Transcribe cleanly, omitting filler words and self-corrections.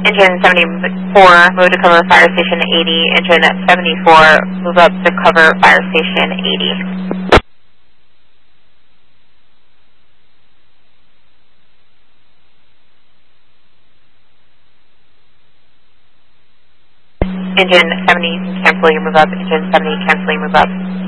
Engine 74, move to cover fire station 80. Engine 74, move up to cover fire station 80. Engine 70, cancel your move up. Engine 70, cancel your move up.